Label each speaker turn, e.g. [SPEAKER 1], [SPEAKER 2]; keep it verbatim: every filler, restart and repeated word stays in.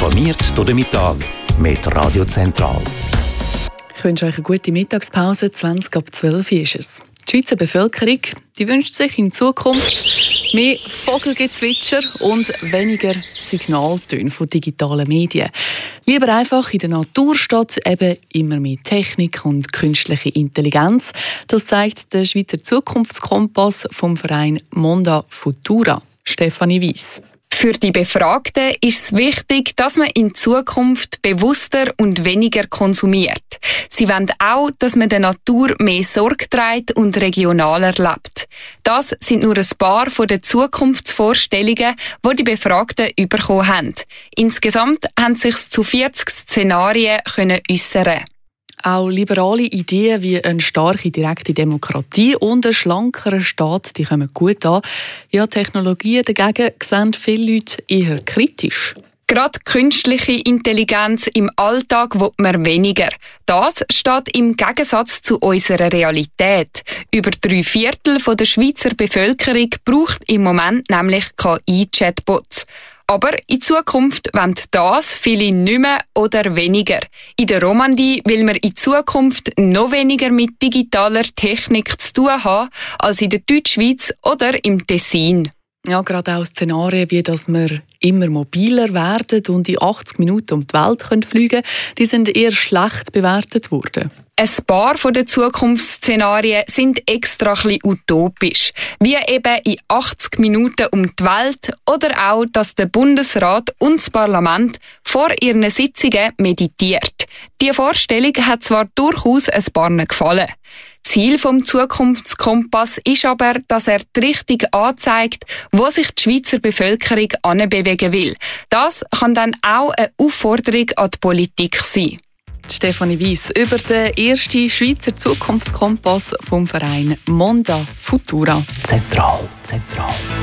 [SPEAKER 1] Informiert durch den Mittag mit Radio Zentral.
[SPEAKER 2] Ich wünsche euch eine gute Mittagspause. zwanzig ab zwölf ist es. Die Schweizer Bevölkerung die wünscht sich in Zukunft mehr Vogelgezwitscher und weniger Signaltöne von digitalen Medien. Lieber einfach in der Natur statt eben immer mehr Technik und künstliche Intelligenz. Das zeigt der Schweizer Zukunftskompass vom Verein Monda Futura. Stefanie Weiss.
[SPEAKER 3] Für die Befragten ist es wichtig, dass man in Zukunft bewusster und weniger konsumiert. Sie wollen auch, dass man der Natur mehr Sorge trägt und regionaler lebt. Das sind nur ein paar von den Zukunftsvorstellungen, die die Befragten bekommen haben. Insgesamt haben sich zu vierzig Szenarien können äußern.
[SPEAKER 2] Auch liberale Ideen wie eine starke direkte Demokratie und ein schlankerer Staat die kommen gut an. Ja, Technologien dagegen sehen viele Leute eher kritisch.
[SPEAKER 3] Gerade künstliche Intelligenz im Alltag will man weniger. Das steht im Gegensatz zu unserer Realität. Über drei Viertel der Schweizer Bevölkerung braucht im Moment nämlich K I-Chatbots. Aber in Zukunft wollen das viele nicht mehr oder weniger. In der Romandie will man in Zukunft noch weniger mit digitaler Technik zu tun haben als in der Deutschschweiz oder im Tessin.
[SPEAKER 2] Ja, gerade auch Szenarien wie, dass wir immer mobiler werden und in achtzig Minuten um die Welt fliegen können, die sind eher schlecht bewertet worden.
[SPEAKER 3] Ein paar der Zukunftsszenarien sind extra ein bisschen utopisch, wie eben in achtzig Minuten um die Welt oder auch, dass der Bundesrat und das Parlament vor ihren Sitzungen meditiert. Diese Vorstellung hat zwar durchaus ein paar gefallen. Ziel vom Zukunftskompass ist aber, dass er die Richtung anzeigt, wo sich die Schweizer Bevölkerung anbewegen will. Das kann dann auch eine Aufforderung an die Politik sein.
[SPEAKER 2] Stefanie Weiss über den ersten Schweizer Zukunftskompass vom Verein Monda Futura.
[SPEAKER 1] Zentral, zentral.